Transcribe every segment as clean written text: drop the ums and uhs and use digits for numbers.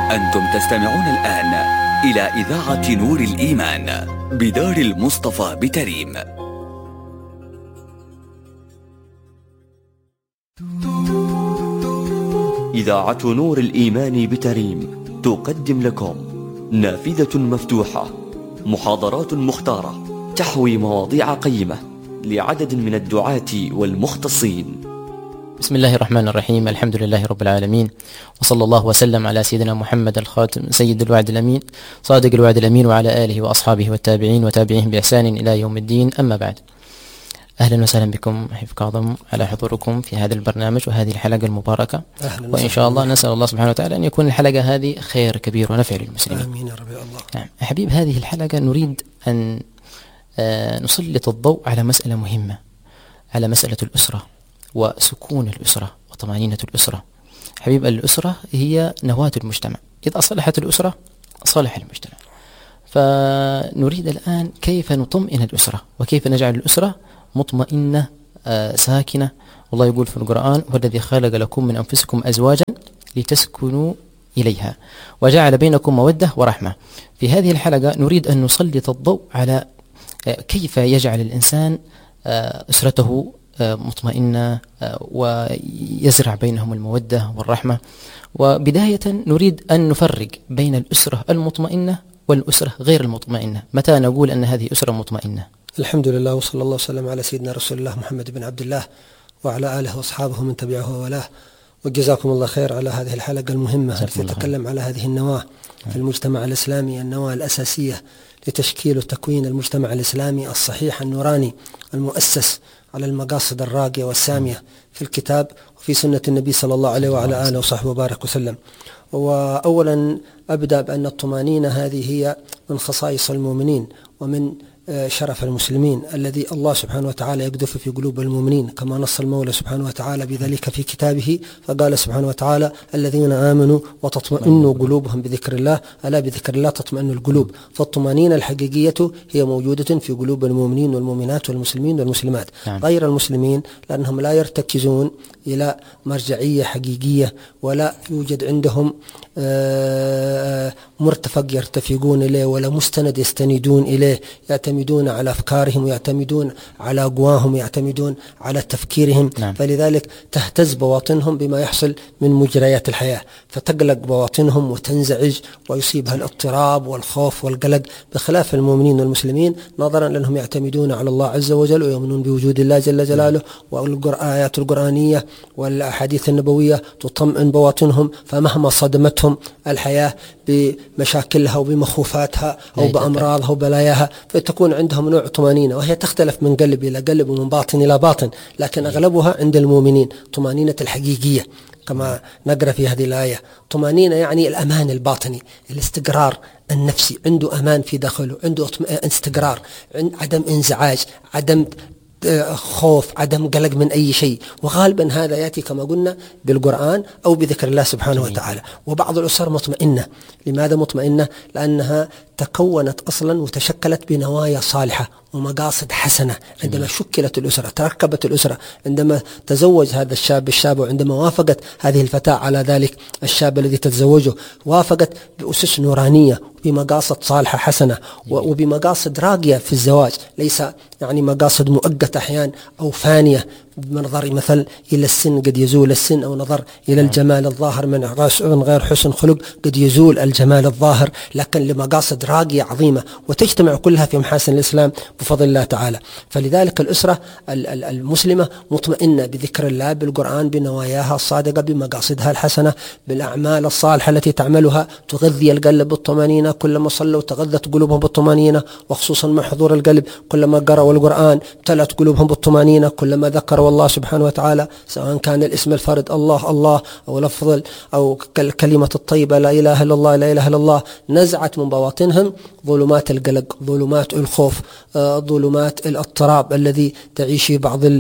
أنتم تستمعون الآن إلى إذاعة نور الإيمان بدار المصطفى بتريم. إذاعة نور الإيمان بتريم تقدم لكم نافذة مفتوحة، محاضرات مختارة تحوي مواضيع قيمة لعدد من الدعاة والمختصين. بسم الله الرحمن الرحيم، الحمد لله رب العالمين، وصلى الله وسلم على سيدنا محمد الخاتم سيد الوعد الأمين صادق الوعد الأمين وعلى آله وأصحابه والتابعين وتابعيهم بإحسان إلى يوم الدين. أما بعد، أهلا وسهلا بكم حفظ أعظم على حضوركم في هذا البرنامج وهذه الحلقة المباركة، وإن شاء الله نسأل الله سبحانه وتعالى أن يكون الحلقة هذه خير كبير ونفع للمسلمين. آمين يا رب الله. نعم حبيب، هذه الحلقة نريد أن نسلط الضوء على مسألة مهمة، على مسألة الأسرة وسكون الأسرة وطمأنينة الأسرة. حبيب، الأسرة هي نواة المجتمع، إذا صلحت الأسرة صلح المجتمع. فنريد الآن كيف نطمئن الأسرة وكيف نجعل الأسرة مطمئنة ساكنة. والله يقول في القرآن: هو الذي خلق لكم من أنفسكم أزواجا لتسكنوا إليها وجعل بينكم مودة ورحمة. في هذه الحلقة نريد أن نسلط الضوء على كيف يجعل الإنسان أسرته مطمئنة ويزرع بينهم المودة والرحمة. وبداية نريد أن نفرق بين الأسرة المطمئنة والأسرة غير المطمئنة. متى نقول أن هذه أسرة مطمئنة؟ الحمد لله، وصلى الله وسلم على سيدنا رسول الله محمد بن عبد الله وعلى آله وأصحابه من تبعه وولاه. وجزاكم الله خير على هذه الحلقة المهمة التي تتكلم على هذه النواة في المجتمع الإسلامي، النواة الأساسية لتشكيل وتكوين المجتمع الإسلامي الصحيح النوراني المؤسس على المقاصد الراقية والسامية في الكتاب وفي سنة النبي صلى الله عليه وعلى آله وصحبه وبارك وسلم. وأولا أبدأ بأن الطمأنينة هذه هي من خصائص المؤمنين ومن شرف المسلمين الذي الله سبحانه وتعالى يقذف في قلوب المؤمنين، كما نص المولى سبحانه وتعالى بذلك في كتابه، فقال سبحانه وتعالى: الذين آمنوا وتطمئن قلوبهم بذكر الله، ألا بذكر الله تطمئن القلوب. فالطمأنينة الحقيقية هي موجودة في قلوب المؤمنين والمؤمنات والمسلمين والمسلمات. غير المسلمين لأنهم لا يرتكزون إلى مرجعية حقيقية، ولا يوجد عندهم مرتفق يرتفقون إليه ولا مستند يستندون إليه، يعتمدون على أفكارهم ويعتمدون على قواهم ويعتمدون على تفكيرهم. فلذلك تهتز بواطنهم بما يحصل من مجريات الحياة، فتقلق بواطنهم وتنزعج ويصيبها الاضطراب والخوف والقلق، بخلاف المؤمنين والمسلمين نظرا لأنهم يعتمدون على الله عز وجل ويؤمنون بوجود الله جل جلاله، والآيات القرآنية والأحاديث النبوية تطمئن بواطنهم، فمهما صدمتهم الحياة بمشاكلها وبمخوفاتها أو بأمراضها وبلاياها فتكون عندهم نوع طمأنينة، وهي تختلف من قلب إلى قلب ومن باطن إلى باطن، لكن أغلبها عند المؤمنين طمأنينة الحقيقية كما نقرأ في هذه الآية. طمأنينة يعني الأمان الباطني، الاستقرار النفسي، عنده أمان في داخله، عنده استقرار، عدم انزعاج، عدم خوف، عدم قلق من أي شيء. وغالبا هذا يأتي كما قلنا بالقرآن أو بذكر الله سبحانه وتعالى. وبعض الأسر مطمئنة. لماذا مطمئنة؟ لأنها تكونت أصلا وتشكلت بنوايا صالحة ومقاصد حسنة. عندما شكلت الأسرة، تركبت الأسرة، عندما تزوج هذا الشاب وعندما وافقت هذه الفتاة على ذلك الشاب الذي تتزوجه، وافقت بأسس نورانية بمقاصد صالحة حسنة وبمقاصد راقية في الزواج، ليس يعني مقاصد مؤقتة أحيان أو فانية بنظر مثل إلى السن قد يزول السن، أو نظر إلى الجمال الظاهر من غير حسن خلق قد يزول الجمال الظاهر، لكن لمقاصد راقية عظيمة وتجتمع كلها في محاسن الإسلام بفضل الله تعالى. فلذلك الأسرة المسلمة مطمئنة بذكر الله، بالقرآن، بنواياها الصادقة، بمقاصدها الحسنة، بالأعمال الصالحة التي تعملها تغذي القلب بالطمأنينة. كلما صلوا تغذت قلوبهم بالطمأنينة، وخصوصا مع حضور القلب. كلما قرأوا القرآن امتلأت قلوبهم بالطمأنينة. كلما ذكروا الله سبحانه وتعالى، سواء كان الاسم الفرد الله الله أو لفظ أو الكلمة الطيبة لا إله إلا الله لا إله إلا الله، نزعت من بواطنهم ظلمات القلق، ظلمات الخوف، ظلمات الاضطراب الذي تعيش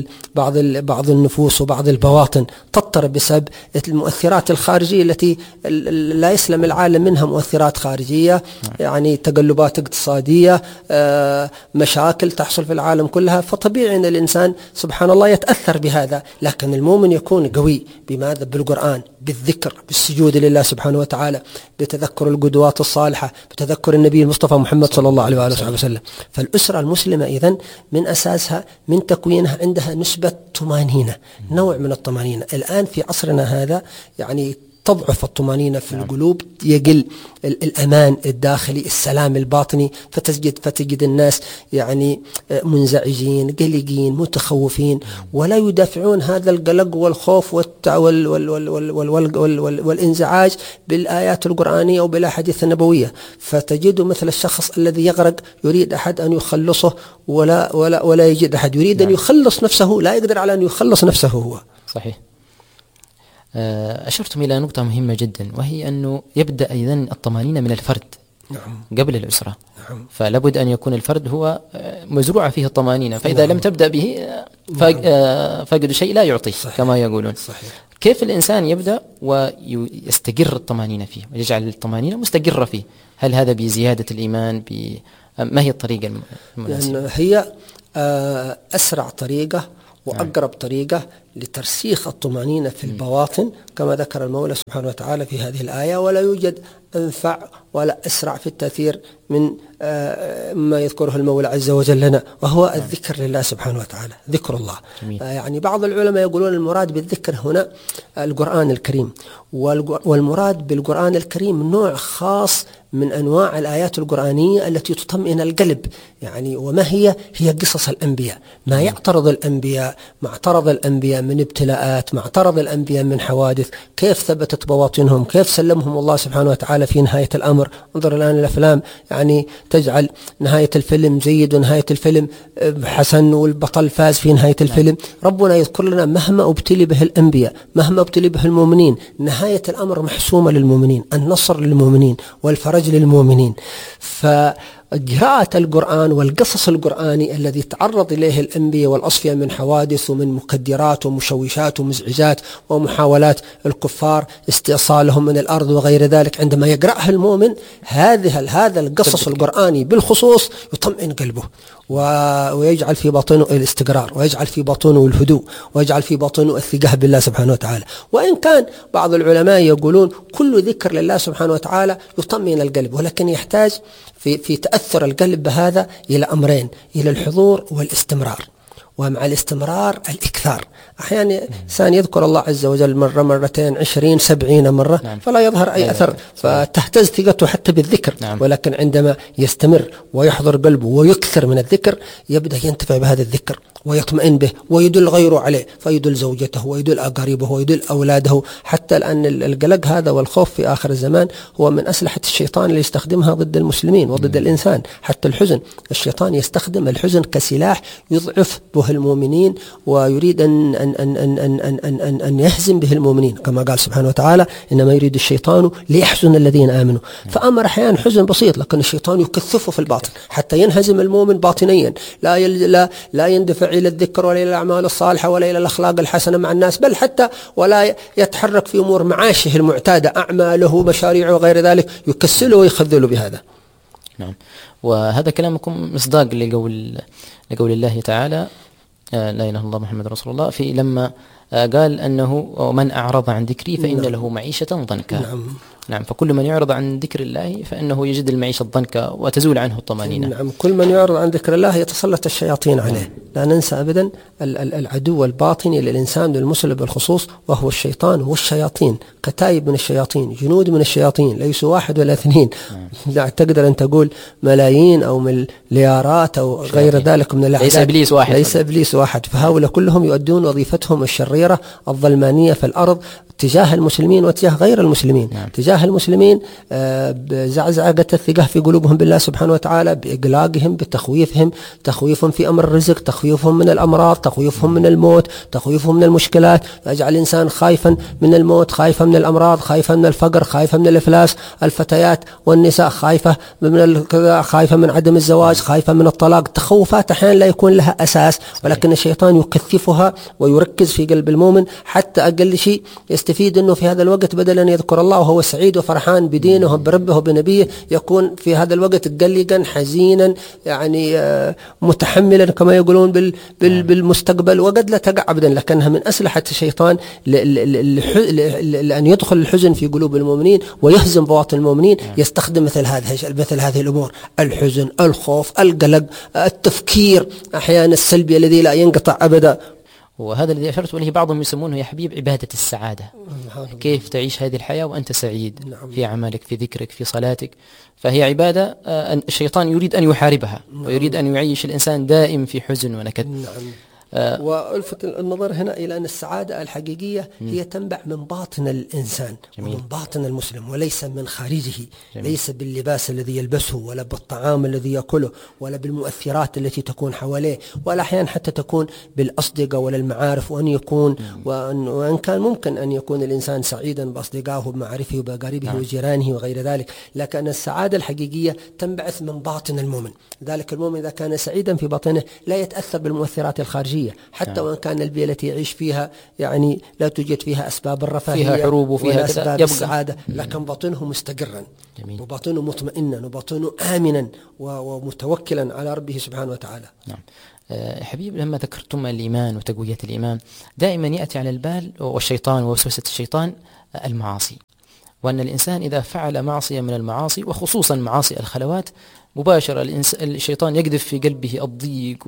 بعض النفوس وبعض البواطن، تضطرب بسبب المؤثرات الخارجية التي لا يسلم العالم منها. مؤثرات خارجية يعني تقلبات اقتصادية، مشاكل تحصل في العالم كلها. فطبيعي أن الإنسان سبحان الله يتأثر يتأثر بهذا. لكن المؤمن يكون قوي بماذا؟ بالقرآن، بالذكر، بالسجود لله سبحانه وتعالى، بتذكر القدوات الصالحة، بتذكر النبي المصطفى محمد صلى الله عليه وآله وسلم. فالأسرة المسلمة إذن من أساسها، من تكوينها، عندها نسبة طمأنينة، نوع من الطمأنينة. الآن في عصرنا هذا يعني تضعف الطمأنينة في القلوب، يقل الأمان الداخلي، السلام الباطني، فتجد الناس يعني منزعجين، قلقين، متخوفين، ولا يدافعون هذا القلق والخوف والانزعاج بالآيات القرآنية أو بالأحاديث النبوية. فتجد مثل الشخص الذي يغرق يريد أحد أن يخلصه ولا يجد أحد، يريد أن يخلص نفسه، لا يقدر على أن يخلص نفسه هو. صحيح. أشرتم إلى نقطة مهمة جدا، وهي أنه يبدأ إذن الطمأنينة من الفرد قبل الأسرة. فلابد أن يكون الفرد هو مزروع فيه الطمأنينة، فإذا لم تبدأ به فاقد شيء لا يعطيه كما يقولون. صحيح. كيف الإنسان يبدأ ويستقر الطمأنينة فيه ويجعل الطمأنينة مستقرة فيه؟ هل هذا بزيادة الإيمان؟ ما هي الطريقة المناسبة؟ هي أسرع طريقة وأقرب طريقة لترسيخ الطمأنينة في البواطن، كما ذكر المولى سبحانه وتعالى في هذه الآية: ولا يوجد أنفع ولا أسرع في التأثير من ما يذكره المولى عز وجل لنا، وهو الذكر لله سبحانه وتعالى، ذكر الله. يعني بعض العلماء يقولون المراد بالذكر هنا القرآن الكريم، والمراد بالقرآن الكريم نوع خاص من أنواع الآيات القرآنية التي تطمئن القلب. يعني وما هي قصص الأنبياء، ما يعترض الأنبياء، ما اعترض الأنبياء من ابتلاءات، ما اعترض الأنبياء من حوادث، كيف ثبتت بواطنهم، كيف سلمهم الله سبحانه وتعالى في نهاية الأمر. انظر الآن الأفلام، يعني تجعل نهاية الفيلم جيد ونهاية الفيلم حسن والبطل فاز في نهاية الفيلم. ربنا يذكر لنا مهما ابتلي به الأنبياء، مهما ابتلي به المؤمنين، نهاية الأمر محسومة للمؤمنين، النصر للمؤمنين والفرج للمؤمنين. قراءة القرآن والقصص القرآني الذي تعرض إليه الأنبياء والأصفياء من حوادث ومن مكدرات ومشوشات ومزعجات ومحاولات الكفار استئصالهم من الأرض وغير ذلك، عندما يقرأها المؤمن هذا القصص القرآني بالخصوص يطمئن قلبه ويجعل في باطنه الاستقرار، ويجعل في باطنه الهدوء، ويجعل في باطنه الثقة بالله سبحانه وتعالى. وإن كان بعض العلماء يقولون كل ذكر لله سبحانه وتعالى يطمئن القلب، ولكن يحتاج في تأثر القلب بهذا إلى أمرين: إلى الحضور والاستمرار، ومع الاستمرار الإكثار. أحيانا إنسان يذكر الله عز وجل مرة، مرتين، 20، 70 مرة، فلا يظهر أي أثر، فتهتز ثقته حتى بالذكر. ولكن عندما يستمر ويحضر قلبه ويكثر من الذكر، يبدأ ينتفع بهذا الذكر ويطمئن به ويدل غيره عليه، فيدل زوجته ويدل أقاربه ويدل أولاده. حتى الآن القلق هذا والخوف في آخر الزمان هو من أسلحة الشيطان اللي يستخدمها ضد المسلمين وضد الإنسان. حتى الحزن، الشيطان يستخدم الحزن كسلاح يضعف به المؤمنين، ويريد أن يهزم به المؤمنين، كما قال سبحانه وتعالى: إنما يريد الشيطان ليحزن الذين آمنوا. فأمر أحيانا حزن بسيط، لكن الشيطان يكثفه في الباطن حتى ينهزم المؤمن باطنيا، لا يندفع إلى الذكر ولا إلى الأعمال الصالحة ولا إلى الأخلاق الحسنة مع الناس، بل حتى ولا يتحرك في أمور معاشه المعتادة، أعماله، مشاريعه وغير ذلك، يكسله ويخذله بهذا. نعم. وهذا كلامكم مصداق لقول الله تعالى: لا إله إلا الله محمد رسول الله، في لما قال أنه: ومن أعرض عن ذكري فإن له معيشة ضنكا. نعم. فكل من يعرض عن ذكر الله فإنه يجد المعيشة الضنكا وتزول عنه الطمأنينة. نعم. كل من يعرض عن ذكر الله يتسلط الشياطين عليه. لا ننسى أبدا العدو الباطني للإنسان والمسلم بالخصوص وهو الشيطان والشياطين، كتائب من الشياطين، جنود من الشياطين، ليسوا 1 ولا 2. تقدر أن تقول ملايين أو مليارات أو غير ذلك من الأعداد. ليس إبليس واحد. فهؤلاء كلهم يؤدون وظيفتهم الشريرة الظلمانية في الأرض تجاه المسلمين وتجاه غير المسلمين. تجاه المسلمين بزعزعة الثقة في قلوبهم بالله سبحانه وتعالى، بإقلاقهم، بتخويفهم، تخويفهم في أمر الرزق، تخويفهم من الأمراض، تخويفهم من الموت، تخويفهم من المشكلات. يجعل الإنسان خايفا من الموت، خايفا من الأمراض، خايفا من الفقر، خايفا من الإفلاس. الفتيات والنساء خايفة من عدم الزواج، خايفة من الطلاق. تخوفات أحيانا لا يكون لها أساس، ولكن الشيطان يكثفها ويركز في قلب المؤمن حتى أقل شيء يستفيد أنه في هذا الوقت بدل أن يذكر الله وهو سعيد وفرحان بدينه وبربه وبنبيه، يكون في هذا الوقت قلقا حزينا، يعني متحملا كما يقولون بالمستقبل، وقد لا تقع أبدا، لكنها من أسلحة الشيطان لأن يدخل الحزن في قلوب المؤمنين ويهزم بواطن المؤمنين. يستخدم مثل هذه الأمور: الحزن، الخوف، القلق، التفكير أحيانا السلبي الذي لا ينقطع أبدا. وهذا الذي أشرت إليه بعضهم يسمونه يا حبيب عبادة السعادة. كيف تعيش هذه الحياة وأنت سعيد في عملك، في ذكرك، في صلاتك. فهي عبادة الشيطان يريد أن يحاربها ويريد أن يعيش الإنسان دائم في حزن ونكد. وألفت النظر هنا إلى أن السعادة الحقيقية هي تنبع من باطن الإنسان ومن باطن المسلم وليس من خارجه. ليس باللباس الذي يلبسه ولا بالطعام الذي يأكله ولا بالمؤثرات التي تكون حواليه، ولا أحيانا حتى تكون بالأصدقاء ولا المعارف. وأن كان ممكن أن يكون الإنسان سعيدا بأصدقائه وبمعارفه وبأقاربه وجيرانه وغير ذلك، لكن السعادة الحقيقية تنبعث من باطن المؤمن. ذلك المؤمن إذا كان سعيدا في باطنه لا يتأثر بالمؤثرات الخارجية، حتى وإن كان البيئة التي يعيش فيها يعني لا توجد فيها أسباب الرفاهية، فيها حروب وفيها أسباب السعادة، لكن باطنه مستقرا وباطنه مطمئنا وباطنه آمنا ومتوكلا على ربه سبحانه وتعالى. نعم. حبيب، لما ذكرتم الإيمان وتقوية الإيمان دائما يأتي على البال والشيطان ووسوسة الشيطان المعاصي، وأن الإنسان إذا فعل معصية من المعاصي وخصوصا معاصي الخلوات مباشرة الشيطان يقذف في قلبه الضيق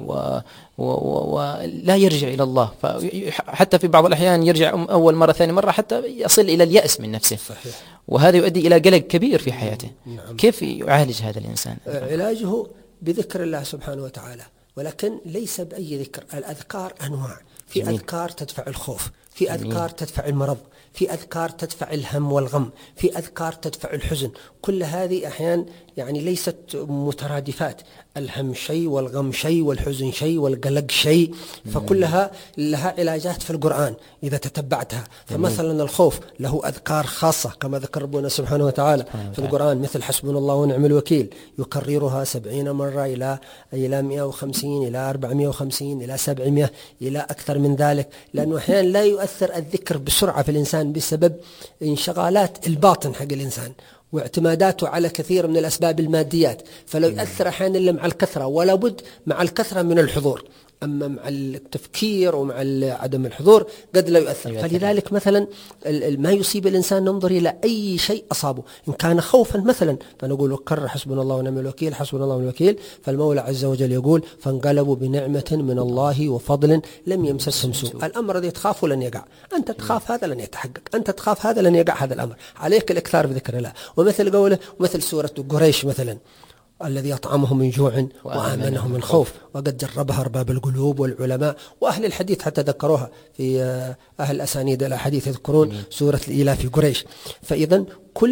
ولا يرجع إلى الله. حتى في بعض الأحيان يرجع أول مرة ثاني مرة حتى يصل إلى اليأس من نفسه. صحيح. وهذا يؤدي إلى قلق كبير في حياته. نعم. كيف يعالج هذا الإنسان؟ علاجه بذكر الله سبحانه وتعالى، ولكن ليس بأي ذكر. الأذكار أنواع، في أذكار تدفع الخوف، في أذكار تدفع المرض، في أذكار تدفع الهم والغم، في أذكار تدفع الحزن. كل هذه أحيان يعني ليست مترادفات، الهم شيء والغم شيء والحزن شيء والقلق شيء، فكلها لها علاجات في القرآن إذا تتبعتها. فمثلا الخوف له أذكار خاصة كما ذكر ربنا سبحانه وتعالى في القرآن، مثل حسبنا الله ونعم الوكيل، يكررها 70 مرة إلى 150 إلى 450 إلى 700 إلى أكثر من ذلك، لأنه أحيانا لا يؤثر الذكر بسرعة في الإنسان بسبب انشغالات الباطن حق الإنسان واعتماداته على كثير من الأسباب الماديات، فلو يؤثر أحيانا إلا مع الكثرة، ولا بد مع الكثرة من الحضور. أما مع التفكير ومع عدم الحضور قد لا يؤثر. فلذلك مثلا ما يصيب الإنسان ننظر إلى أي شيء أصابه، إن كان خوفا مثلا فنقول كرر حسبنا الله ونعم الوكيل، حسبنا الله ونعم الوكيل. فالمولى عز وجل يقول فانقلبوا بنعمة من الله وفضل لم يمسسهم سوء. الأمر الذي تخافه لن يقع، أنت تخاف هذا لن يتحقق، أنت تخاف هذا لن يقع هذا الأمر. عليك الإكثار بذكر الله. ومثل قوله مثل سورة قريش مثلا، الذي أطعمهم من جوع وآمنهم من خوف، وقد جربها أرباب القلوب والعلماء وأهل الحديث حتى ذكروها في أهل أسانيد الأحاديث يذكرون سورة الإيلاف في قريش. فإذا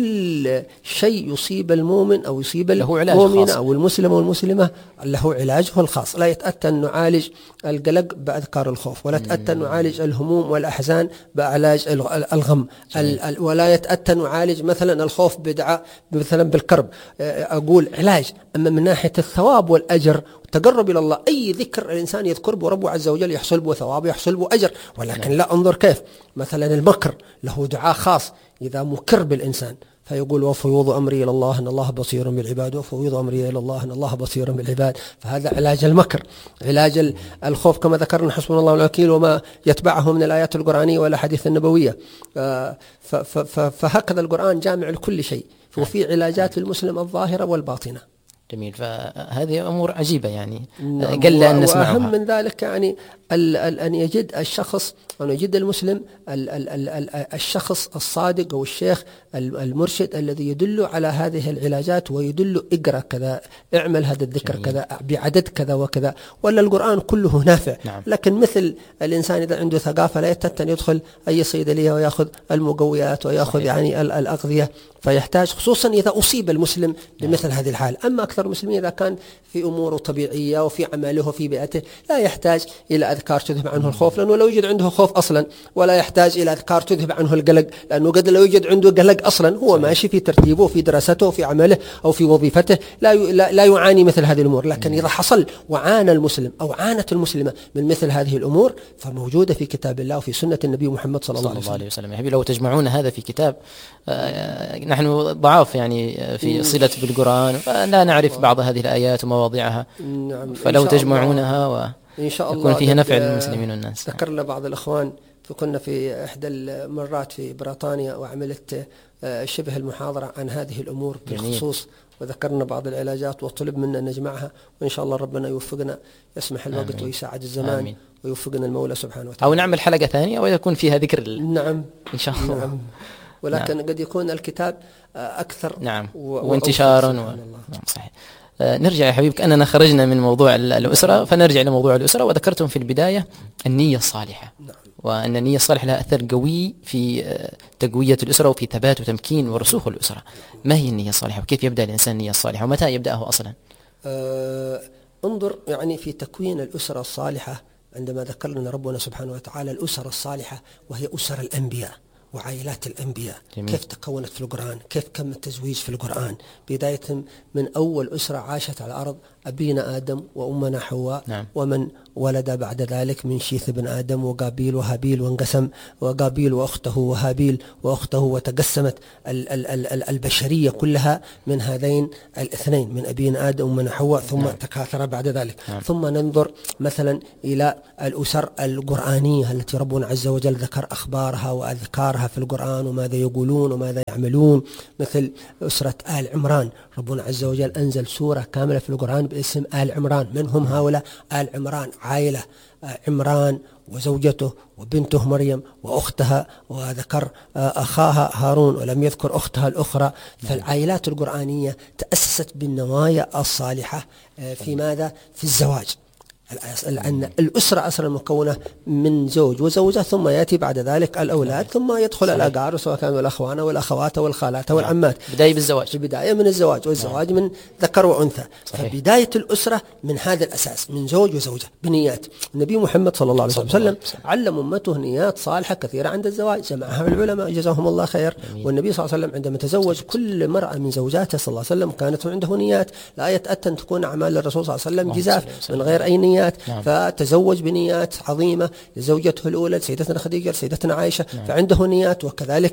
كل شيء يصيب المؤمن أو يصيب المؤمن أو المسلم والمسلمة له علاجه الخاص. لا يتأتى أن نعالج القلق بأذكار الخوف، ولا يتأتى أن نعالج الهموم والأحزان بعلاج الغم، ولا يتأتى أن نعالج مثلا الخوف بدعاء مثلا بالكرب. أقول علاج. أما من ناحية الثواب والأجر تقرب إلى الله، أي ذكر الإنسان يذكر بربه عز وجل يحصل به ثواب يحصل به أجر. ولكن لا انظر كيف مثلا المكر له دعاء خاص إذا مكر بالإنسان، فيقول وفوض أمري إلى الله إن الله بصير بالعباد، وفوض أمري إلى الله إن الله بصير بالعباد. فهذا علاج المكر. علاج الخوف كما ذكرنا حسبنا الله والوكيل وما يتبعه من الآيات القرآنية والأحاديث النبوية. فهكذا القرآن جامع لكل شيء، وفي علاجات للمسلم الظاهرة والباطنة. جميل. فهذه أمور عجيبة يعني قل أن نسمعها. وأهم من ذلك يعني أن يجد الشخص، أن يجد المسلم الشخص الصادق أو الشيخ المرشد الذي يدل على هذه العلاجات ويدل اقرأ كذا، اعمل هذا الذكر كذا بعدد كذا وكذا. ولا القرآن كله نافع. نعم. لكن مثل الإنسان إذا عنده ثقافة لا يتأتى أن يدخل أي صيدلية ويأخذ المقويات ويأخذ يعني الأغذية، فيحتاج خصوصا إذا أصيب المسلم بمثل هذه الحال. أما أكثر أكثر المسلمين إذا كان في أموره طبيعية وفي عمله وفي بيئته لا يحتاج إلى أذكار تذهب عنه الخوف، لأنه لو يوجد عنده خوف أصلا، ولا يحتاج إلى أذكار تذهب عنه القلق، لأنه قد لو يوجد عنده قلق أصلا هو ماشي في ترتيبه وفي دراسته وفي عمله أو في وظيفته لا يعاني مثل هذه الأمور. لكن إذا حصل وعانى المسلم أو عانت المسلمة من مثل هذه الأمور فموجودة في كتاب الله وفي سنة النبي محمد صلى الله عليه وسلم. يا حبيبي لو تجمعون هذا في كتاب، نحن ضعاف يعني في صلة بالقرآن، فلا نعرف بعض هذه الآيات ومواضعها. نعم، فلو تجمعونها إن شاء الله يكون فيها نفع للمسلمين والناس. ذكرنا بعض الأخوان كنا في إحدى المرات في بريطانيا وعملت شبه المحاضرة عن هذه الأمور بالخصوص، وذكرنا بعض العلاجات وطلب منا نجمعها، وإن شاء الله ربنا يوفقنا، يسمح الوقت آمين. ويساعد الزمان آمين. ويوفقنا المولى سبحانه وتعالى. أو نعمل حلقة ثانية ويكون فيها ذكر نعم إن شاء الله. نعم. ولكن نعم. قد يكون الكتاب أكثر نعم وانتشارا نعم صحيح. نرجع يا حبيب، كأننا خرجنا من موضوع الأسرة، فنرجع لموضوع الأسرة. وذكرتم في البداية النية الصالحة، نعم. وأن النية الصالحة لها أثر قوي في تقوية الأسرة وفي ثبات وتمكين ورسوخ الأسرة. ما هي النية الصالحة وكيف يبدأ الإنسان النية الصالحة ومتى يبدأه أصلا؟ انظر يعني في تكوين الأسرة الصالحة، عندما ذكر لنا ربنا سبحانه وتعالى الأسرة الصالحة وهي أسر الأنبياء وعائلات الأنبياء. جميل. كيف تكونت في القرآن، كيف كم التزويج في القرآن، بداية من أول أسرة عاشت على الأرض، أبينا آدم وأمنا حواء، نعم. ومن ولد بعد ذلك من شيث بن آدم وقابيل وهابيل، وانقسم وقابيل وأخته وهابيل وأخته، وتقسمت البشرية كلها من هذين الاثنين، من أبينا آدم ومن حواء، ثم نعم. تكاثر بعد ذلك. نعم. ثم ننظر مثلا إلى الأسر القرآنية التي ربنا عز وجل ذكر أخبارها وأذكارها في القرآن وماذا يقولون وماذا يعملون، مثل أسرة آل عمران. ربنا عز وجل أنزل سورة كاملة في القرآن باسم آل عمران. من هم هؤلاء آل عمران؟ عائلة عمران وزوجته وبنته مريم وأختها، وذكر أخاها هارون ولم يذكر أختها الأخرى. فالعائلات القرآنية تأسست بالنوايا الصالحة في ماذا؟ في الزواج. أن الأسرة أصلا مكونة من زوج وزوجة، ثم يأتي بعد ذلك الأولاد، ثم يدخل الأقارب سواء كانوا الأخوان والأخوات والخالات والعمات. بداية بالزواج، بداية من الزواج، والزواج من ذكر وأنثى. فبداية الأسرة من هذا الأساس، من زوج وزوجة بنيات. النبي محمد صلى الله عليه وسلم علم أمته نيات صالحة كثيرة عند الزواج، جمعها العلماء جزاهم الله خير. والنبي صلى الله عليه وسلم عندما تزوج كل امرأة من زوجاته صلى الله عليه وسلم كانت عنده نيات، لا يتأتى أن تكون أعمال الرسول صلى الله عليه وسلم جزاف من غير أي نيات. نعم. فتزوج بنيات عظيمة لزوجته الأولى سيدتنا خديجة سيدتنا عائشة. نعم. فعنده نيات. وكذلك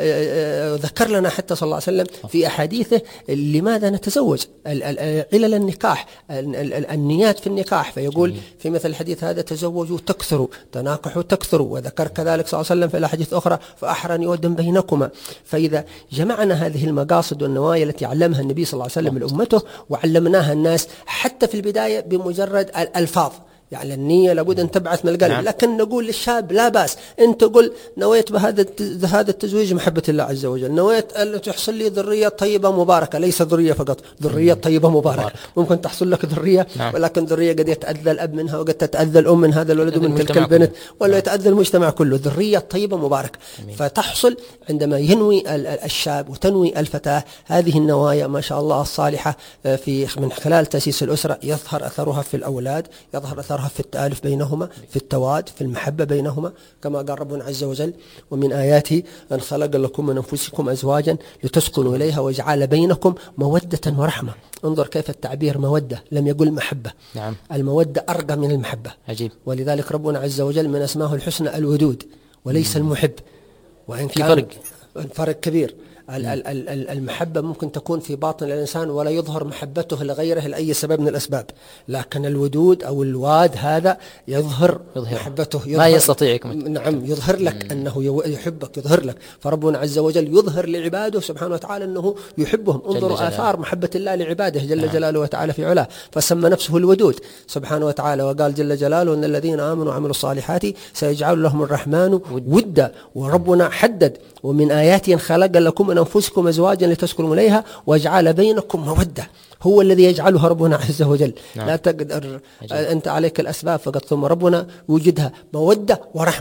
ذكر لنا حتى صلى الله عليه وسلم في أحاديثه لماذا نتزوج، علل النكاح، النيات في النكاح. فيقول في مثل الحديث هذا: تزوجوا تكثروا، تناكحوا تكثروا. وذكر كذلك صلى الله عليه وسلم في الأحاديث الأخرى: فأحرى يودم بينكما. فإذا جمعنا هذه المقاصد والنوايا التي علمها النبي صلى الله عليه وسلم لأمته وعلمناها الناس حتى في البداية بمجرد الألفاظ، يعني النية لابد أن تبعث من القلب. نعم. لكن نقول للشاب لا بأس، أنت قل نويت بهذا التزويج محبة الله عز وجل، نويت أن تحصل لي ذرية طيبة مباركة، ليس ذرية فقط، ذرية طيبة مباركة. ممكن تحصل لك ذرية. نعم. ولكن ذرية قد يتأذى الأب منها، وقد تتأذى الأم من هذا الولد ومن تلك البنت، ولا نعم. يتأذى المجتمع كله. ذرية طيبة مباركة. فتحصل عندما ينوي الشاب وتنوي الفتاة هذه النوايا ما شاء الله الصالحة من خلال تأسيس الأسرة، يظهر أثرها في الأولاد، يظهر أثرها في التآلف بينهما، في التواد، في المحبة بينهما، كما قال ربنا عز وجل: ومن آياته أن خلق لكم من أنفسكم أزواجا لتسكنوا إليها وجعل بينكم مودة ورحمة. انظر كيف التعبير مودة، لم يقل محبة. نعم. المودة أرقى من المحبة. عجيب. ولذلك ربنا عز وجل من أسماه الحسنى الودود وليس المحب. وإن كان فرق كبير. المحبة ممكن تكون في باطن الإنسان ولا يظهر محبته لغيره لأي سبب من الأسباب، لكن الودود أو الواد هذا يظهر محبته، ما يستطيع. نعم، يظهر لك أنه يحبك، يظهر لك. فربنا عز وجل يظهر لعباده سبحانه وتعالى أنه يحبهم. انظروا آثار محبة الله لعباده جل جلاله وتعالى في علاه، فسمى نفسه الودود سبحانه وتعالى، وقال جل جلاله: إن الذين آمنوا وعملوا الصالحات سيجعل لهم الرحمن ودا. وربنا حدد: ومن آياته أن خلق لكم من أنفسكم أزواجا لتسكنوا إليها وجعل بينكم مودة. هو الذي يجعلها ربنا عز وجل. نعم. لا تقدر أنت عليك الأسباب فقط، ثم ربنا يوجدها مودة ورحمة.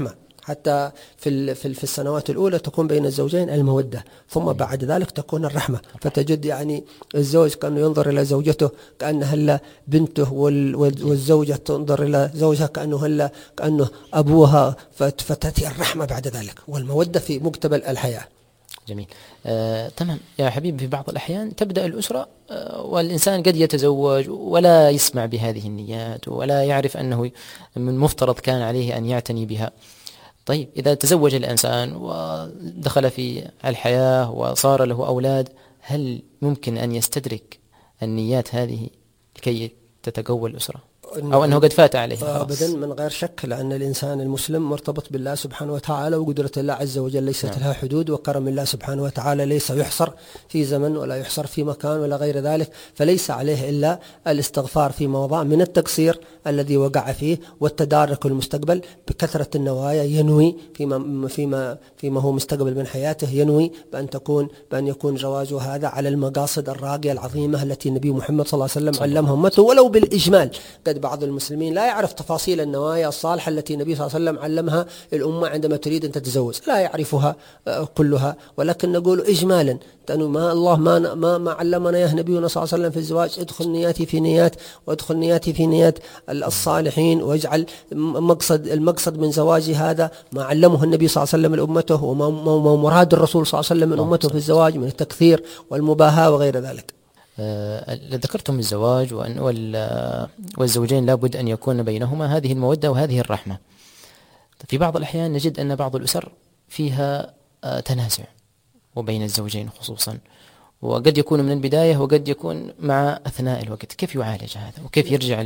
حتى في السنوات الأولى تكون بين الزوجين المودة، ثم بعد ذلك تكون الرحمة. فتجد يعني الزوج كأنه ينظر إلى زوجته كأنها هلا بنته، والزوجة تنظر إلى زوجها كأنه أبوها، فتأتي الرحمة بعد ذلك والمودة في مقتبل الحياة. جميل. تمام يا حبيبي. في بعض الأحيان تبدأ الأسرة والإنسان قد يتزوج ولا يسمع بهذه النيات ولا يعرف أنه من مفترض كان عليه أن يعتني بها. طيب إذا تزوج الإنسان ودخل في الحياة وصار له أولاد، هل ممكن أن يستدرك النيات هذه لكي تتقوى الأسرة، أو أنه قد فات عليه؟ أبدا من غير شك، لأن الإنسان المسلم مرتبط بالله سبحانه وتعالى، وقدرة الله عز وجل ليست لها حدود، وكرم الله سبحانه وتعالى ليس يحصر في زمن ولا يحصر في مكان ولا غير ذلك، فليس عليه إلا الاستغفار في موضع من التقصير الذي وقع فيه، والتدارك المستقبل بكثرة النوايا، ينوي فيما هو مستقبل من حياته، ينوي بأن يكون زواجه هذا على المقاصد الراقية العظيمة التي النبي محمد صلى الله عليه وسلم علمها أمته ولو بالإجمال. قد بعض المسلمين لا يعرف تفاصيل النوايا الصالحة التي النبي صلى الله عليه وسلم علمها الأمة عندما تريد أن تتزوج، لا يعرفها كلها، ولكن نقول إجمالا ما الله ما علمنا يا نبينا صلى الله عليه وسلم في الزواج: ادخل نياتي في نيات وادخل نياتي في نيات الصالحين، واجعل المقصد من زواجي هذا ما علمه النبي صلى الله عليه وسلم لأمته، وما مراد الرسول صلى الله عليه وسلم من أمته في الزواج من التكثير والمباهاة وغير ذلك. ذكرتم الزواج والزوجين لابد أن يكون بينهما هذه المودة وهذه الرحمة. في بعض الأحيان نجد أن بعض الأسر فيها تنازع، وبين الزوجين خصوصا، وقد يكون من البداية وقد يكون مع أثناء الوقت. كيف يعالج هذا، وكيف يرجع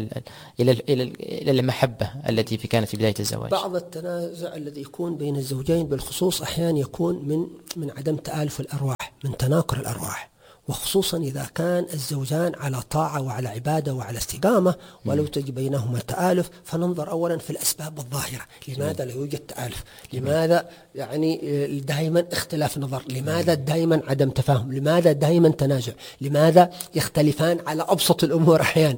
إلى المحبة التي كانت في بداية الزواج؟ بعض التنازع الذي يكون بين الزوجين بالخصوص أحيانا يكون من عدم تآلف الأرواح، من تناكر الأرواح، وخصوصا إذا كان الزوجان على طاعة وعلى عبادة وعلى استقامة، ولو تجد بينهما تآلف، فننظر أولا في الأسباب الظاهرة. لماذا لا يوجد تآلف؟ لماذا يعني دائما اختلاف نظر؟ لماذا دائما عدم تفاهم؟ لماذا دائما تنازع؟ لماذا يختلفان على أبسط الأمور أحيانا؟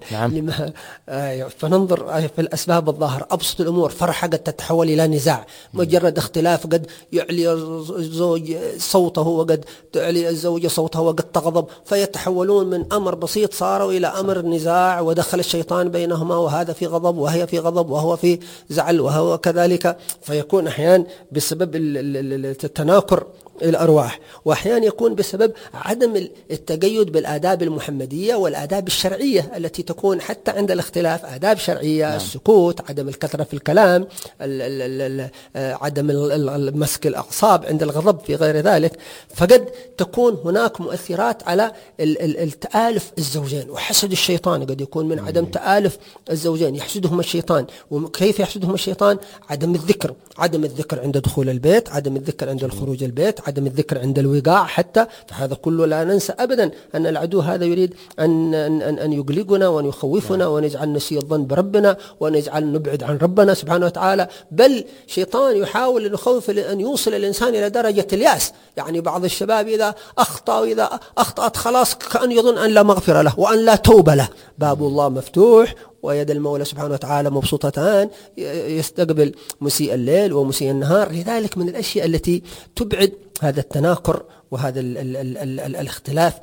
فننظر في الأسباب الظاهرة. أبسط الأمور، فرحة قد تتحول إلى نزاع، مجرد اختلاف قد يعلي الزوج صوته وقد تعلي الزوجة صوتها وقد تغضب، فيتحولون من أمر بسيط صاروا إلى أمر نزاع، ودخل الشيطان بينهما، وهذا في غضب وهي في غضب وهو في زعل وهو كذلك، فيكون أحيانا بسبب التناكر الأرواح، وأحيانا يكون بسبب عدم التقيد بالآداب المحمدية والآداب الشرعية التي تكون حتى عند الاختلاف آداب شرعية. السكوت، عدم الكثرة في الكلام، عدم مسك الأعصاب عند الغضب في غير ذلك. فقد تكون هناك مؤثرات على التآلف الزوجين. وحسد الشيطان قد يكون من عدم تآلف الزوجين، يحسدهم الشيطان. وكيف يحسدهم الشيطان؟ عدم الذكر عند دخول البيت، عدم الذكر عند الخروج البيت، عدم الذكر عند الوقاع حتى. فهذا كله لا ننسى أبدا أن العدو هذا يريد أن يقلقنا وأن يخوفنا وأن يجعل نسيء الظن بربنا وأن يجعل نبعد عن ربنا سبحانه وتعالى. بل شيطان يحاول أن يخوف أن يوصل الإنسان إلى درجة الياس. يعني بعض الشباب إذا أخطأ وإذا أخطأت خلاص كأن يظن أن لا مغفرة له وأن لا توبة له. باب الله مفتوح ويد المولى سبحانه وتعالى مبسوطتان، يستقبل مسيء الليل ومسيء النهار. لذلك من الأشياء التي تبعد هذا التناكر وهذا الاختلاف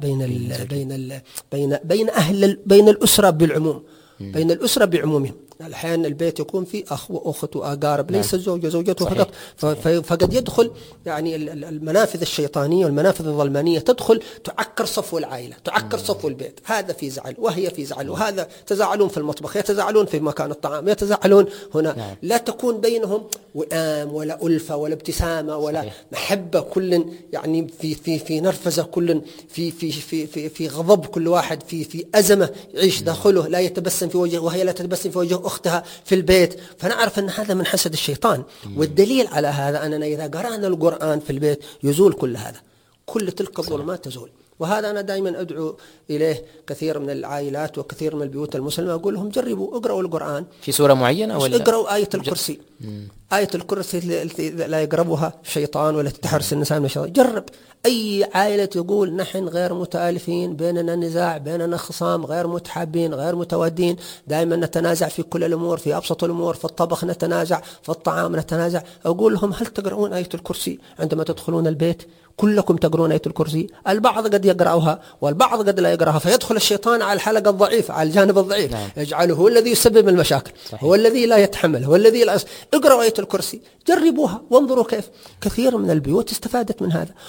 بين الأسرة بالعموم، بين الأسرة بعمومهم. الحين البيت يكون فيه أخ وأخت وأقارب، ليس الزوج وزوجته فقط. فقد يدخل يعني المنافذ الشيطانية والمنافذ الظلمانية تدخل تعكر صفو العائلة، تعكر صفو البيت. هذا في زعل وهي في زعل، وهذا تزاعلون في المطبخ، يتزاعلون في مكان الطعام، يتزاعلون هنا. لا تكون بينهم وئام ولا ألفة ولا ابتسامة ولا محبة، كل يعني في نرفزة، كل في غضب، كل واحد في أزمة يعيش داخله، لا يتبسم في وجهه وهي لا تتبسم في وجه أختها في البيت. فنعرف أن هذا من حسد الشيطان. والدليل على هذا أننا إذا قرأنا القرآن في البيت يزول كل هذا، كل تلك الظلمات تزول. وهذا أنا دائما أدعو إليه كثير من العائلات وكثير من البيوت المسلمة، أقول لهم جربوا اقرأوا القرآن في سورة معينة ولا اقرأوا آية الكرسي. آية الكرسي التي لا يقربها الشيطان ولا تحرس النساء من الشيطان. جرب أي عائلة تقول نحن غير متآلفين، بيننا نزاع، بيننا خصام، غير متحابين، غير متودين، دائما نتنازع في كل الأمور، في أبسط الأمور، في الطبخ نتنازع، في الطعام نتنازع. أقول لهم هل تقرؤون آية الكرسي عندما تدخلون البيت؟ كلكم تقرؤون آية الكرسي. البعض قد يقرأها والبعض قد لا يقرأها، فيدخل الشيطان على الحلقة الضعيفة، على الجانب الضعيف. نعم. يجعله هو الذي يسبب المشاكل. صحيح. هو الذي لا يتحمل، هو الذي لا اقرأوا آية الكرسي، جربوها وانظروا كيف كثير من البيوت استفادت من هذا.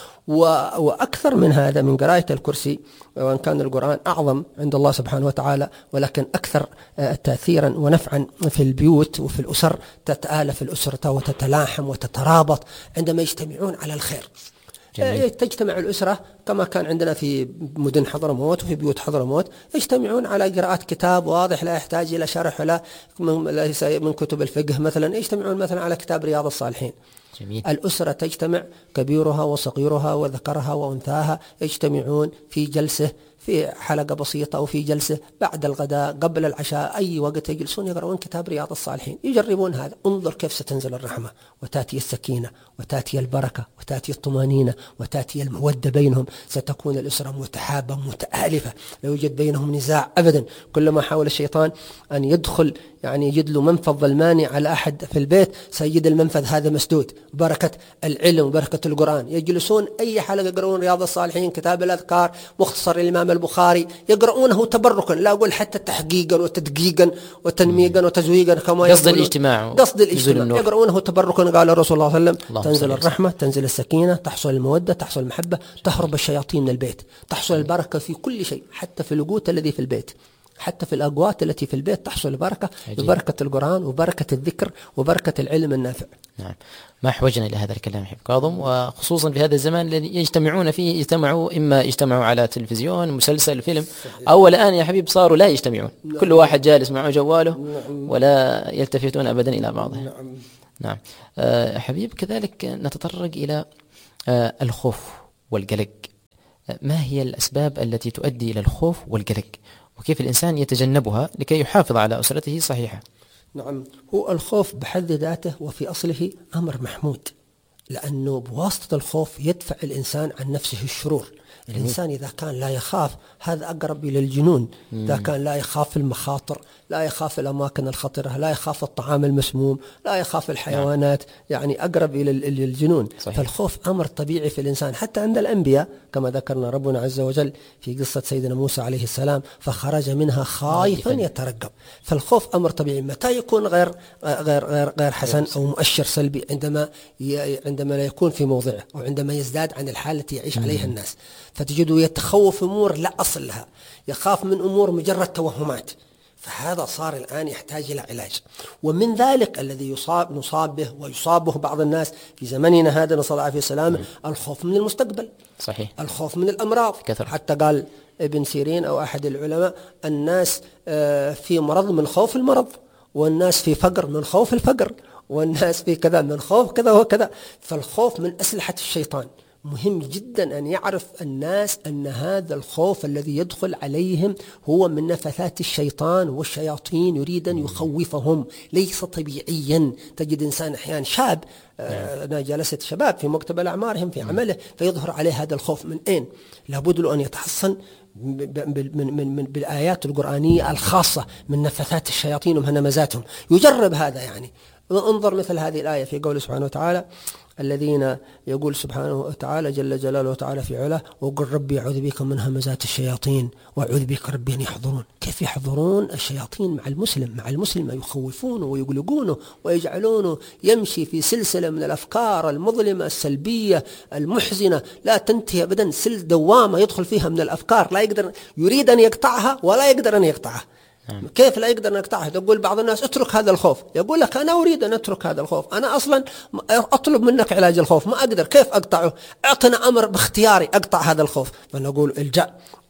وأكثر من هذا من قراءة الكرسي، وأن كان القرآن أعظم عند الله سبحانه وتعالى، ولكن أكثر تأثيرا ونفعا في البيوت وفي الأسر. تتآلف الأسرة وتتلاحم وتترابط عندما يجتمعون على الخير. جميل. تجتمع الأسرة كما كان عندنا في مدن حضرموت وفي بيوت حضرموت، يجتمعون على قراءة كتاب واضح لا يحتاج إلى شرح ولا من كتب الفقه مثلا، يجتمعون مثلا على كتاب رياض الصالحين. جميل. الأسرة تجتمع كبيرها وصغيرها وذكرها وأنثاها، يجتمعون في جلسة، في حلقة بسيطة أو في جلسة بعد الغداء قبل العشاء، أي وقت يجلسون يقرؤون كتاب رياض الصالحين، يجربون هذا. انظر كيف ستنزل الرحمة وتأتي السكينة وتأتي البركة وتأتي الطمانينة وتأتي المودة بينهم. ستكون الأسرة متحابة متآلفة، لا يوجد بينهم نزاع أبدا. كلما حاول الشيطان أن يدخل يعني يجد له منفذ ظلماني على أحد في البيت، سيجد المنفذ هذا مسدود. بركة العلم وبركة القرآن، يجلسون أي حلقة يقرؤون رياض الصالحين، كتاب الأذكار، مختصر الإمام البخاري، يقرؤونه تبركا، لا أقول حتى تحقيقا وتدقيقا وتنميقا وتزويقا كما قصد الاجتماع، قصد الاجتماع، يقرؤونه تبركا. قال الرسول صلى الله عليه وسلم تنزل الرحمة، تنزل السكينة، تحصل المودة، تحصل المحبة، تهرب الشياطين من البيت، تحصل البركة في كل شيء، حتى في القوت الذي في البيت، حتى في الأقوات التي في البيت تحصل البركة ببركة القرآن وبركة الذكر وبركة العلم النافع. نعم، ما أحوجنا إلى هذا الكلام حبيب كاظم، وخصوصا في هذا الزمان الذي يجتمعون فيه، إما يجتمعوا على تلفزيون، مسلسل، فيلم، أو الآن يا حبيب صاروا لا يجتمعون. نعم. كل واحد جالس معه جواله. نعم. ولا يلتفتون أبدا إلى بعضه. نعم. نعم. حبيب كذلك نتطرق إلى الخوف والقلق. ما هي الأسباب التي تؤدي إلى الخوف والقلق، وكيف الإنسان يتجنبها لكي يحافظ على أسرته صحيحة؟ نعم، هو الخوف بحد ذاته وفي أصله أمر محمود، لأنه بواسطة الخوف يدفع الإنسان عن نفسه الشرور. الإنسان إذا كان لا يخاف هذا أقرب إلى الجنون. إذا كان لا يخاف المخاطر، لا يخاف الأماكن الخطرة، لا يخاف الطعام المسموم، لا يخاف الحيوانات، يعني أقرب إلى الجنون. صحيح. فالخوف أمر طبيعي في الإنسان، حتى عند الأنبياء كما ذكرنا ربنا عز وجل في قصة سيدنا موسى عليه السلام، فخرج منها خائفا يترقب. فالخوف أمر طبيعي. متى يكون غير حسن أو مؤشر سلبي؟ عندما لا يكون في موضعه، أو عندما يزداد عن الحالة التي يعيش عليها الناس، فتجده يتخوف أمور لا أصل لها، يخاف من أمور مجرد توهمات. فهذا صار الآن يحتاج إلى علاج. ومن ذلك الذي نصاب به ويصابه بعض الناس في زمننا هذا، نسأل الله العافية والسلامة، الخوف من المستقبل. صحيح. الخوف من الأمراض كثر. حتى قال ابن سيرين أو أحد العلماء: الناس في مرض من خوف المرض، والناس في فقر من خوف الفقر، والناس في كذا من خوف كذا وكذا. فالخوف من أسلحة الشيطان. مهم جدا أن يعرف الناس أن هذا الخوف الذي يدخل عليهم هو من نفثات الشيطان، والشياطين يريد أن يخوفهم، ليس طبيعيا. تجد إنسان أحيانا شاب، أنا جلست شباب في مقتبل أعمارهم في عمله، فيظهر عليه هذا الخوف. من أين؟ لابد له أن يتحصن بالآيات القرآنية الخاصة من نفثات الشياطين ومهنمزاتهم، يجرب هذا. يعني انظر مثل هذه الآية في قوله سبحانه وتعالى: الذين يقول سبحانه وتعالى جل جلاله وتعالى في علاه: وقل ربي أعوذ بك من همزات الشياطين وأعوذ بك ربي أن يحضرون. كيف يحضرون الشياطين مع المسلم يخوفونه ويقلقونه ويجعلونه يمشي في سلسلة من الأفكار المظلمة السلبية المحزنة لا تنتهي أبدا، دوامة يدخل فيها من الأفكار، لا يقدر، يريد أن يقطعها ولا يقدر أن يقطعها. كيف لا يقدر أن يقطعها؟ تقول بعض الناس اترك هذا الخوف، يقول لك أنا أريد أن أترك هذا الخوف، أنا أصلا أطلب منك علاج الخوف، ما أقدر، كيف أقطعه؟ أعطنا أمر باختياري أقطع هذا الخوف. فنقول الجأ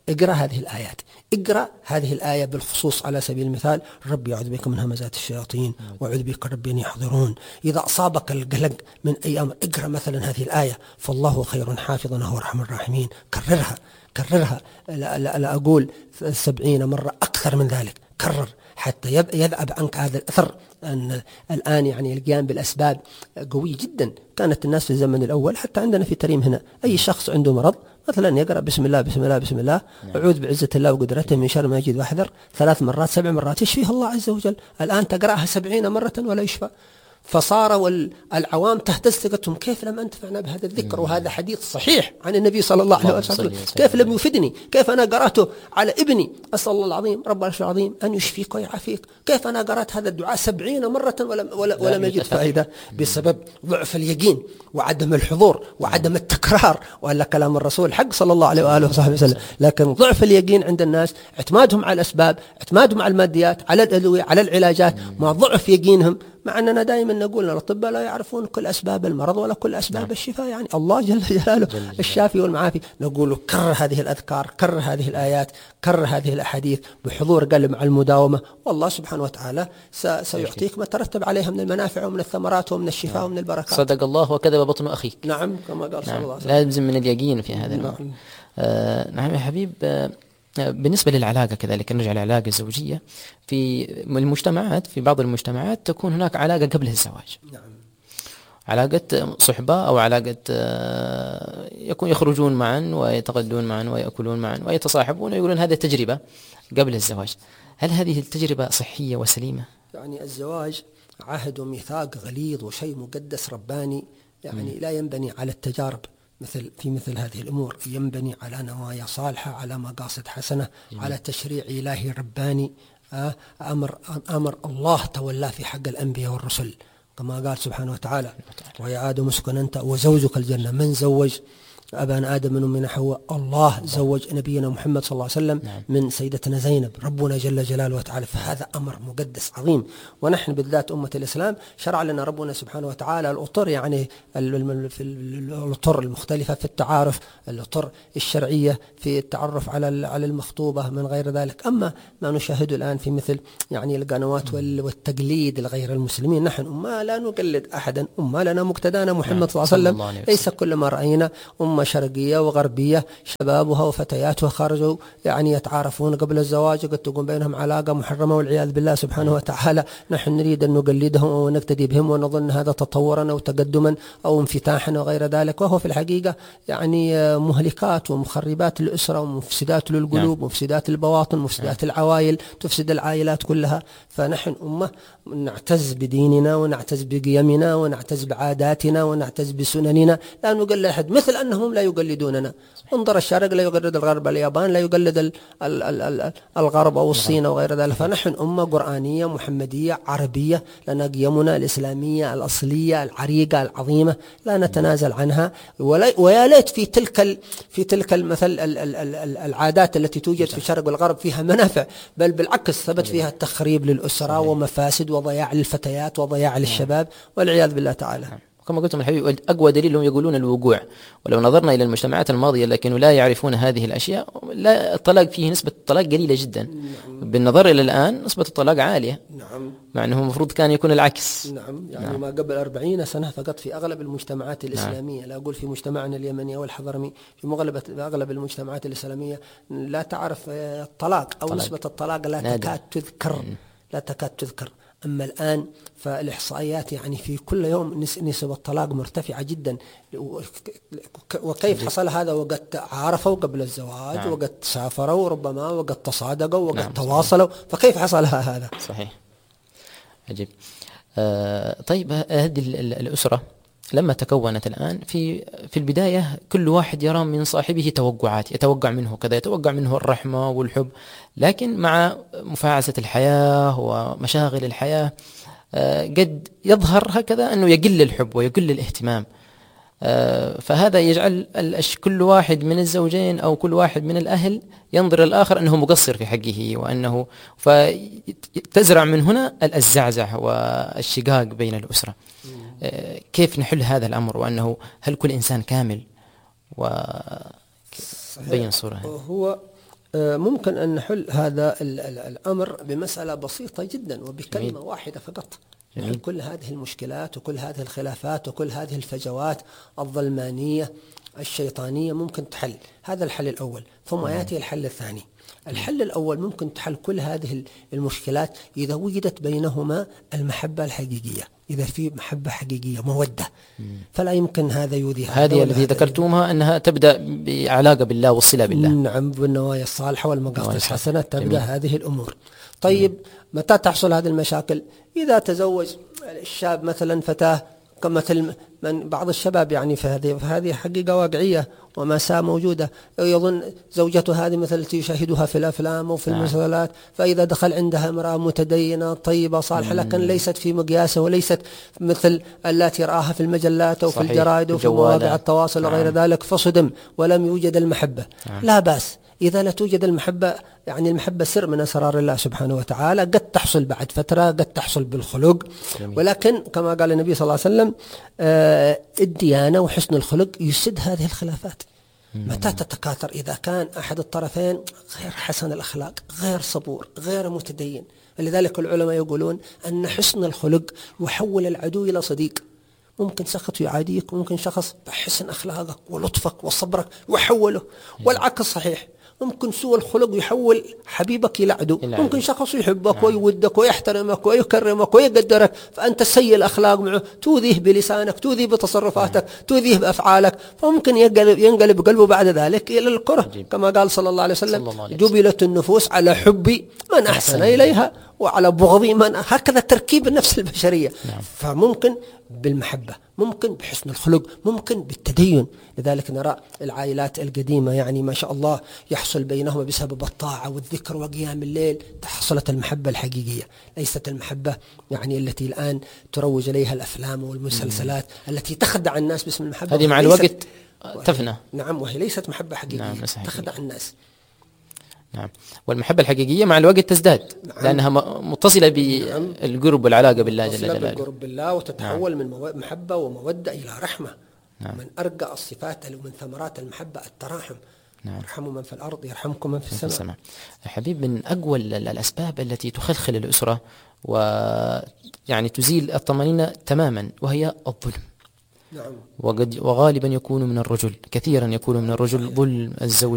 اقرأ هذه الآيات، اقرأ هذه الآية بالخصوص على سبيل المثال: ربي أعوذ بك من همزات الشياطين وأعوذ بك ربي أن يحضرون. إذا أصابك القلق من أي أمر اقرأ مثلا هذه الآية: فالله خير حافظا وهو أرحم الراحمين. كررها لا أقول 70 مرة، أكثر من ذلك، كرر حتى يذهب عنك هذا الأثر. أن الآن يعني القيام بالأسباب قوي جدا. كانت الناس في الزمن الأول، حتى عندنا في تريم هنا، أي شخص عنده مرض مثلا يقرأ بسم الله بسم الله بسم الله، أعوذ بعزة الله وقدرته من شر ما يجد واحذر 3 مرات 7 مرات يشفيه الله عز وجل. الآن تقرأها 70 مرة ولا يشفى. فصار العوام تهتز ثقتهم: كيف لم أنتفعنا بهذا الذكر؟ وهذا حديث صحيح عن النبي صلى الله عليه وسلم. كيف لم يفيدني؟ كيف أنا قرأته على ابني؟ أسأل الله العظيم رب العرش العظيم أن يشفيك ويعافيك. كيف أنا قرأت هذا الدعاء 70 مرة ولم يجد فائدة؟ بسبب ضعف اليقين وعدم الحضور وعدم التكرار. وألا كلام الرسول حق صلى الله عليه وآله وصحبه وسلم، لكن ضعف اليقين عند الناس، اعتمادهم على الأسباب، اعتمادهم على الماديات، على الأدوية، على العلاجات، مع ضعف يقينهم. مع أننا دائما نقول أن الأطباء لا يعرفون كل أسباب المرض ولا كل أسباب الشفاء، يعني الله جل جلاله الشافي والمعافي. نقول كرر هذه الأذكار، كرر هذه الآيات، كرر هذه الأحاديث بحضور قلب مع المداومة، والله سبحانه وتعالى سيعطيك ما ترتب عليها من المنافع ومن الثمرات ومن الشفاء ومن البركات. صدق الله وكذب بطن أخيك. نعم كما قال صلى الله عليه وسلم. لازم من اليقين في هذا. نعم. نعم يا حبيب. بالنسبة للعلاقة كذلك، نرجع للعلاقة الزوجية في المجتمعات، في بعض المجتمعات تكون هناك علاقة قبل الزواج. نعم. علاقة صحبة أو علاقة يخرجون معا ويتغدون معا ويأكلون معا ويتصاحبون ويقولون هذه تجربة قبل الزواج. هل هذه التجربة صحية وسليمة؟ يعني الزواج عهد وميثاق غليظ وشيء مقدس رباني، يعني لا ينبني على التجارب في مثل هذه الأمور، ينبني على نوايا صالحة، على مقاصد حسنة، على تشريع إلهي رباني. أمر الله تولاه في حق الأنبياء والرسل، كما قال سبحانه وتعالى: ويا آدم اسكن أنت وزوجك الجنة. من زوج أبانا آدم من أمنا حواء؟ الله زوج نبينا محمد صلى الله عليه وسلم من سيدتنا زينب، ربنا جل جلاله وتعالى. فهذا أمر مقدس عظيم. ونحن بالذات أمة الإسلام شرع لنا ربنا سبحانه وتعالى الأطر، يعني الأطر المختلفة في التعارف، الأطر الشرعية في التعرف على المخطوبة من غير ذلك. أما ما نشاهده الآن في مثل يعني القنوات والتقليد لغير المسلمين، نحن أمة لا نقلد أحدا، أمة لنا مقتدانا محمد صلى الله عليه وسلم. ليس كل ما رأينا أمة شرقية وغربية شبابها وفتياتها خرجوا يعني يتعارفون قبل الزواج، قد تكون بينهم علاقة محرمة والعياذ بالله سبحانه وتعالى. نحن نريد أن نقلدهم أو نقتدي بهم ونظن هذا تطورا أو تقدما أو انفتاحا وغير ذلك، وهو في الحقيقة يعني مهلكات ومخربات للأسرة ومفسدات للقلوب، مفسدات البواطن، مفسدات العوائل، تفسد العائلات كلها. فنحن أمة نعتز بديننا ونعتز بقيمنا ونعتز بعاداتنا ونعتز بسنننا، لا نقلد أحد مثل أنهم لا يقلدوننا. انظر الشرق لا يقلد الغرب، اليابان لا يقلد الغرب أو الصين أو غير ذلك. فنحن أمة قرآنية محمدية عربية، لنا قيمنا الإسلامية الأصلية العريقة العظيمة لا نتنازل عنها. ويا ليت في تلك المثل العادات التي توجد في الشرق والغرب فيها منافع، بل بالعكس ثبت فيها التخريب للأسرة ومفاسد وضياع للفتيات وضياع للشباب والعياذ بالله تعالى. كما قلت من الحبيب، أقوى دليل هم يقولون الوقوع. ولو نظرنا إلى المجتمعات الماضية لكنوا لا يعرفون هذه الأشياء، لا الطلاق فيه نسبة الطلاق قليلة جدا. بالنظر إلى الآن نسبة الطلاق عالية. نعم. مع أنه المفروض كان يكون العكس. نعم. يعني ما قبل 40 سنة فقط في أغلب المجتمعات الإسلامية، لا أقول في مجتمعنا اليمني أو الحضرمي، في أغلب المجتمعات الإسلامية لا تعرف الطلاق أو نسبة الطلاق لا تكاد تذكر. أما الآن فالإحصائيات يعني في كل يوم نسبة الطلاق مرتفعة جدا. وكيف حصل هذا؟ وقد تعارفوا قبل الزواج، وقد سافروا ربما، وقد تصادقوا، وقد تواصلوا. فكيف حصل هذا؟ صحيح. عجيب. طيب هذه الأسرة لما تكونت الآن في البداية كل واحد يرى من صاحبه توقعات، يتوقع منه كذا، يتوقع منه الرحمة والحب، لكن مع مفاعسة الحياة ومشاغل الحياة قد يظهر هكذا أنه يقل الحب ويقل الاهتمام. فهذا يجعل كل واحد من الزوجين أو كل واحد من الأهل ينظر الآخر أنه مقصر في حقه، وأنه فتزرع من هنا الزعزع والشقاق بين الأسرة. كيف نحل هذا الأمر؟ وأنه هل كل إنسان كامل؟ وبين صورة هو ممكن أن نحل هذا الأمر بمسألة بسيطة جدا وبكلمة واحدة فقط. نحل كل هذه المشكلات وكل هذه الخلافات وكل هذه الفجوات الظلمانية الشيطانية ممكن تحل. هذا الحل الأول. ثم يأتي الحل الثاني. الحل الأول ممكن تحل كل هذه المشكلات إذا وجدت بينهما المحبة الحقيقية، إذا في محبة حقيقية مودة، فلا يمكن هذا يؤذي هذه التي ذكرتمها أنها تبدأ بعلاقة بالله والصلة بالله. نعم، بالنوايا الصالحة والمقاصد الحسنة تبدأ هذه الأمور. طيب متى تحصل هذه المشاكل؟ إذا تزوج الشاب مثلا فتاة كمثل من بعض الشباب، يعني فهذه حقيقة واقعية ومأساة موجودة، يظن زوجته هذه مثل التي يشاهدها في الأفلام وفي المسلسلات، فإذا دخل عندها امرأة متدينة طيبة صالحة لكن ليست في مقياسه وليست مثل التي رآها في المجلات أو في الجرائد وفي مواقع التواصل وغير ذلك، فصدم ولم يوجد المحبة. لا بأس إذا لا توجد المحبة، يعني المحبة سر من أسرار الله سبحانه وتعالى، قد تحصل بعد فترة، قد تحصل بالخلق، ولكن كما قال النبي صلى الله عليه وسلم الديانة وحسن الخلق يسد هذه الخلافات. متى تتكاثر؟ إذا كان أحد الطرفين غير حسن الأخلاق، غير صبور، غير متدين. لذلك العلماء يقولون أن حسن الخلق يحول العدو إلى صديق. ممكن شخص يعاديك، ممكن شخص بحسن أخلاقك ولطفك وصبرك يحوله، والعكس صحيح. ممكن سوء الخلق يحول حبيبك إلى عدو. ممكن شخص يحبك ويودك ويحترمك ويكرمك ويقدرك، فأنت سيء الأخلاق معه، تؤذيه بلسانك، تؤذيه بتصرفاتك، تؤذيه بأفعالك، فممكن ينقلب قلبه بعد ذلك إلى الكره. كما قال صلى الله عليه وسلم جبلت النفوس على حب من أحسن إليها وعلى بغض من، هكذا تركيب النفس البشرية. فممكن بالمحبة، ممكن بحسن الخلق، ممكن بالتدين. لذلك نرى العائلات القديمة يعني ما شاء الله يحصل بينهما بسبب الطاعة والذكر وقيام الليل تحصلت المحبة الحقيقية، ليست المحبة يعني التي الآن تروج إليها الأفلام والمسلسلات التي تخدع الناس باسم المحبة. هذه مع الوقت تفنى. نعم، وهي ليست محبة حقيقية. تخدع الناس. نعم، والمحبة الحقيقية مع الوقت تزداد. نعم. لأنها متصلة بالقرب والعلاقة بالله جل جلاله. بالقرب بالله، وتتحول من محبة ومودة إلى رحمة. نعم. من أرقى الصفات ومن ثمرات المحبة التراحم. نعم. يرحموا من في الأرض يرحمكم من في السماء. حبيب، من أقوى الأسباب التي تخلخل الأسرة ويعني تزيل الطمأنينة تماما وهي الظلم. نعم. وغالبا يكون من الرجل، كثيرا يكون من الرجل ظلم الزوج